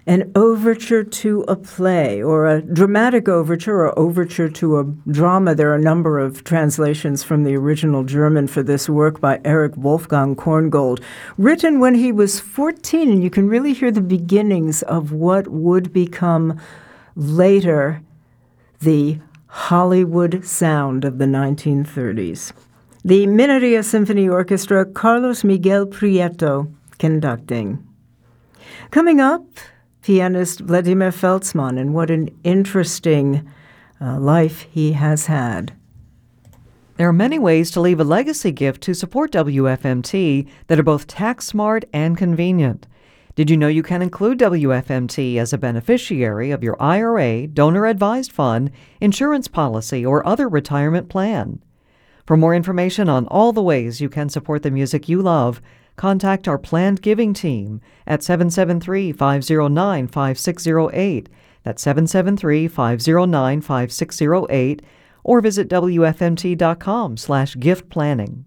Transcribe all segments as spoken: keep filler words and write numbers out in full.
an overture to a play or a dramatic overture or overture to a drama. There are a number of translations from the original German for this work by Erich Wolfgang Korngold, written when he was fourteen, and you can really hear the beginnings of what would become later the Hollywood sound of the nineteen thirties. The Mineria Symphony Orchestra, Carlos Miguel Prieto conducting. Coming up, pianist Vladimir Feldsman, and what an interesting uh, life he has had. There are many ways to leave a legacy gift to support W F M T that are both tax-smart and convenient. Did you know you can include W F M T as a beneficiary of your I R A, donor-advised fund, insurance policy, or other retirement plan? For more information on all the ways you can support the music you love, contact our planned giving team at seven seven three, five zero nine, five six zero eight. That's seven seven three, five zero nine, five six zero eight, or visit W F M T dot com slash gift planning.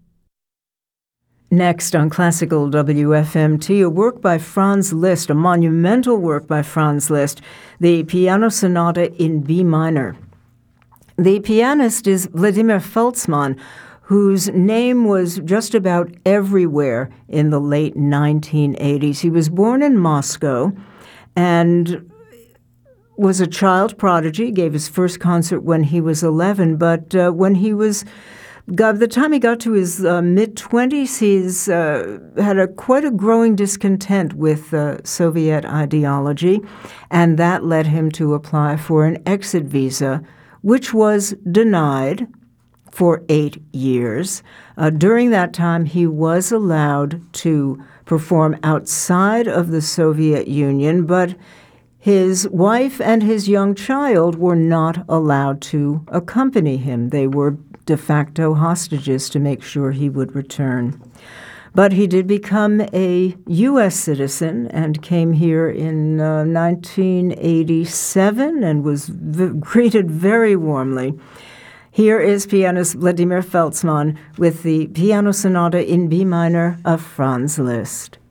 Next on Classical W F M T, a work by Franz Liszt, a monumental work by Franz Liszt, the Piano Sonata in B minor. The pianist is Vladimir Feldsman, whose name was just about everywhere in the late nineteen eighties. He was born in Moscow and was a child prodigy, gave his first concert when he was eleven, but uh, when he was By the time he got to his uh, mid-twenties, he's uh, had a quite a growing discontent with uh, Soviet ideology, and that led him to apply for an exit visa, which was denied for eight years. Uh, during that time, he was allowed to perform outside of the Soviet Union, but his wife and his young child were not allowed to accompany him. They were de facto hostages to make sure he would return. But he did become a U S citizen and came here in uh, nineteen eighty-seven and was v- greeted very warmly. Here is pianist Vladimir Feldsman with the Piano Sonata in B minor of Franz Liszt.